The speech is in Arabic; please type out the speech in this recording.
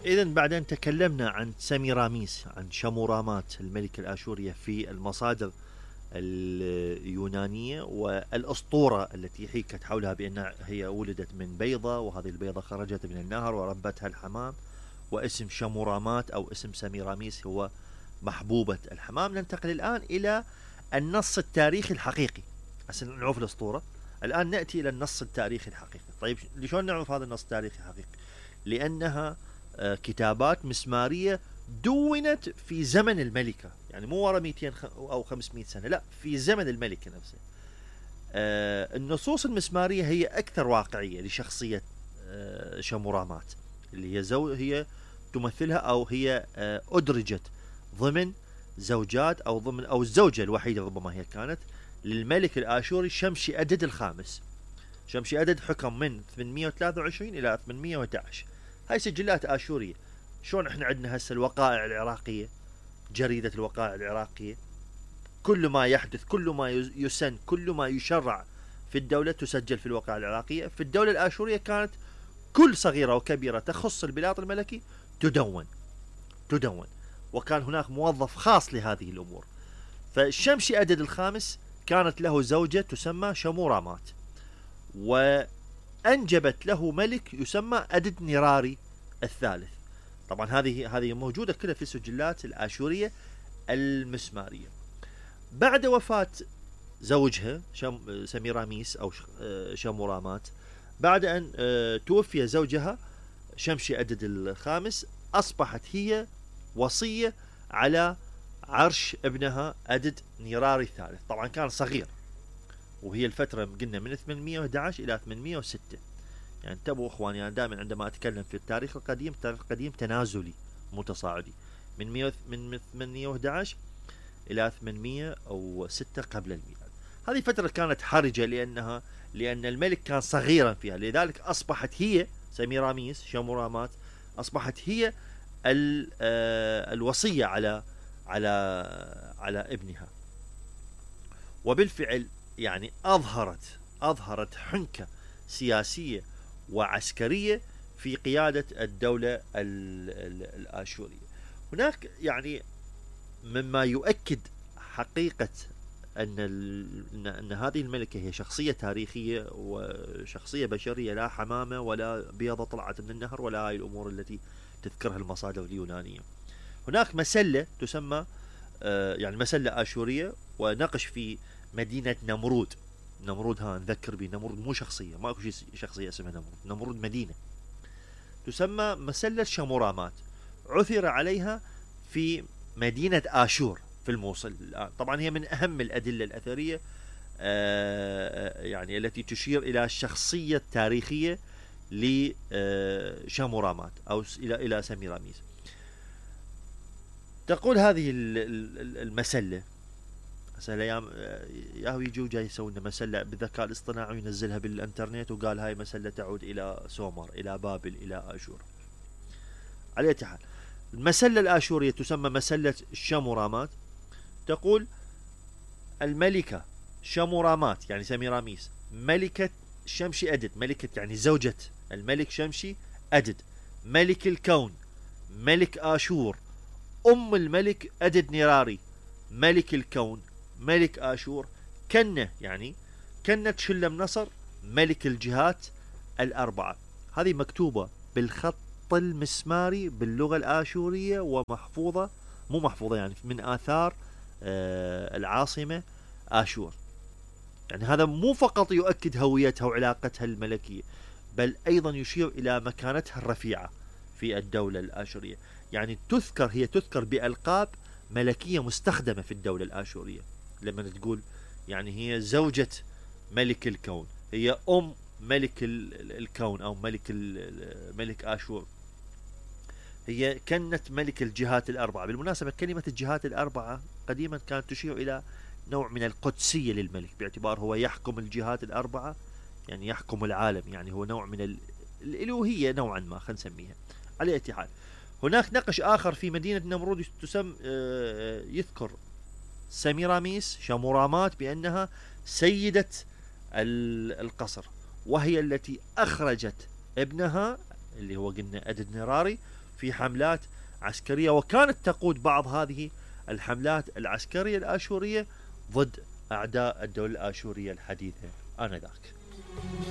إذا بعد أن تكلمنا عن سميراميس، عن شمورامات الملكة الآشورية في المصادر اليونانية، والأسطورة التي حكت حولها بأنها هي ولدت من بيضة، وهذه البيضة خرجت من النهر وربتها الحمام، واسم شمورامات أو اسم سميراميس هو محبوبة الحمام. ننتقل الآن إلى النص التاريخي الحقيقي. هسه نعرف الأسطورة، الآن نأتي إلى النص التاريخي الحقيقي. طيب لشون نعرف هذا النص التاريخي الحقيقي؟ لأنها كتابات مسمارية دونت في زمن الملكة، يعني مو ورا 200 أو 500 سنة، لا، في زمن الملكة نفسه. النصوص المسمارية هي أكثر واقعية لشخصية شمورامات، اللي هي تمثلها، أو هي أدرجت ضمن زوجات، أو ضمن، أو الزوجة الوحيدة ربما هي كانت للملك الآشوري شمشي أدد الخامس. شمشي أدد حكم من 823 إلى 811. هاي سجلات آشورية. شلون احنا عندنا هسه الوقائع العراقية، جريدة الوقائع العراقية، كل ما يحدث، كل ما يسن، كل ما يشرع في الدولة تسجل في الوقائع العراقية. في الدولة الآشورية كانت كل صغيرة وكبيرة تخص البلاط الملكي تدون، وكان هناك موظف خاص لهذه الأمور. فالشمشي أدد الخامس كانت له زوجة تسمى شمورامات، وأنجبت له ملك يسمى أدد نيراري الثالث. طبعا هذه موجودة كلها في السجلات الآشورية المسمارية. بعد وفاة زوجها سميراميس أو شمورامات، بعد أن توفي زوجها شمشي أدد الخامس، أصبحت هي وصية على عرش ابنها أدد نيراري الثالث. طبعا كان صغير، وهي الفترة قلنا من 811 إلى 806. يعني انتبهوا اخواني، انا دائما عندما اتكلم في التاريخ القديم، التاريخ القديم تنازلي مو تصاعدي. من 811 الى 806 قبل الميلاد. هذه فترة كانت حرجة لان الملك كان صغيرا فيها، لذلك اصبحت هي سميراميس شمورامات اصبحت هي الوصية على ابنها. وبالفعل يعني اظهرت حنكة سياسية وعسكرية في قيادة الدولة الآشورية. هناك يعني مما يؤكد حقيقة أن هذه الملكة هي شخصية تاريخية وشخصية بشرية، لا حمامة ولا بيضة طلعت من النهر ولا هاي الأمور التي تذكرها المصادر اليونانية. هناك مسلة تسمى يعني مسلة آشورية، ونقش في مدينة نمرود. نذكر به، نمرود مو شخصية، ماكو شيء شخصية اسمها نمرود مدينة تسمى مسلة شمورامات، عثر عليها في مدينة آشور في الموصل الآن. طبعا هي من أهم الأدلة الأثرية يعني التي تشير إلى الشخصية التاريخية لشمورامات أو إلى سميراميس. تقول هذه المسلة، هسه الايام ياهو يجوا جاي يسوون مسله بالذكاء الاصطناعي وينزلها بالانترنت، وقال هاي مسله تعود الى سومر، الى بابل، الى اشور. على اي حال، المسله الاشوريه تسمى مسله شمورامات. تقول الملكه شمورامات يعني سميراميس ملكه شمشي ادد، ملكه يعني زوجة الملك شمشي ادد، ملك الكون، ملك اشور، ام الملك ادد نيراري، ملك الكون، ملك آشور، كنة يعني كنة شلم نصر، ملك الجهات الأربعة. هذه مكتوبة بالخط المسماري باللغة الآشورية، ومحفوظة، مو محفوظة يعني من آثار العاصمة آشور. يعني هذا مو فقط يؤكد هويتها وعلاقتها الملكية، بل أيضا يشير إلى مكانتها الرفيعة في الدولة الآشورية. يعني هي تذكر بألقاب ملكية مستخدمة في الدولة الآشورية. لما تقول يعني هي زوجة ملك الكون، هي أم ملك الكون أو ملك آشور، هي كانت ملك الجهات الأربعة. بالمناسبة كلمة الجهات الأربعة قديما كانت تشير إلى نوع من القدسية للملك، باعتبار هو يحكم الجهات الأربعة، يعني يحكم العالم، يعني هو نوع من الإلوهية نوعا ما، خلينا نسميها. على أي حال، هناك نقش آخر في مدينة نمرود يذكر سميراميس شمورامات بأنها سيدة القصر، وهي التي أخرجت ابنها اللي هو قلنا أدد نراري في حملات عسكرية، وكانت تقود بعض هذه الحملات العسكرية الآشورية ضد أعداء الدولة الآشورية الحديثة آنذاك.